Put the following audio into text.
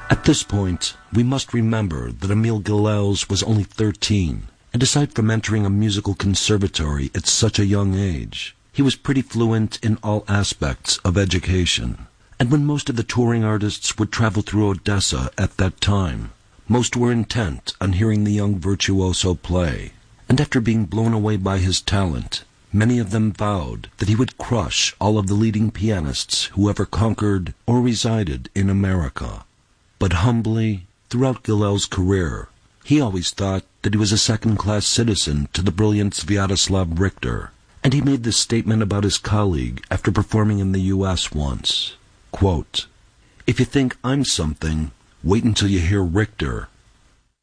At this point, we must remember that Émile Gilels was only 13, and aside from entering a musical conservatory at such a young age, he was pretty fluent in all aspects of education. And when most of the touring artists would travel through Odessa at that time, most were intent on hearing the young virtuoso play. And after being blown away by his talent, many of them vowed that he would crush all of the leading pianists who ever conquered or resided in America. But humbly, throughout Gilels' career, he always thought that he was a second-class citizen to the brilliant Sviatoslav Richter, and he made this statement about his colleague after performing in the U.S. once. Quote, "If you think I'm something, wait until you hear Richter.